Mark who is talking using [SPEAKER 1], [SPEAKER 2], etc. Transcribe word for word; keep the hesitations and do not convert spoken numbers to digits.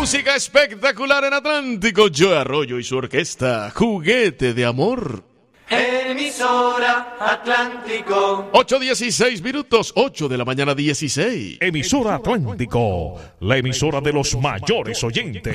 [SPEAKER 1] Música espectacular en Atlántico. Joe Arroyo y su orquesta Juguete de Amor.
[SPEAKER 2] Emisora Atlántico.
[SPEAKER 1] ocho dieciséis minutos, ocho de la mañana dieciséis.
[SPEAKER 3] Emisora Atlántico, la emisora de los mayores oyentes.